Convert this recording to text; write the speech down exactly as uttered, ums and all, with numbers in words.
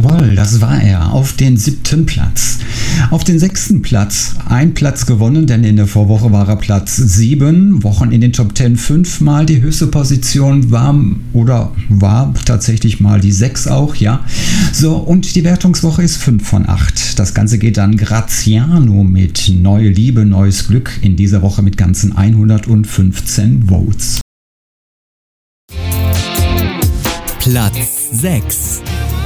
Jawohl, das war er. Auf den siebten Platz. Auf den sechsten Platz. Ein Platz gewonnen, denn in der Vorwoche war er Platz sieben. Wochen in den Top zehn fünfmal. Die höchste Position war oder war tatsächlich mal die sechs auch, ja. So, und die Wertungswoche ist fünf von acht. Das Ganze geht an Graziano mit Neue Liebe, neues Glück. In dieser Woche mit ganzen hundertfünfzehn Votes. Platz sechs.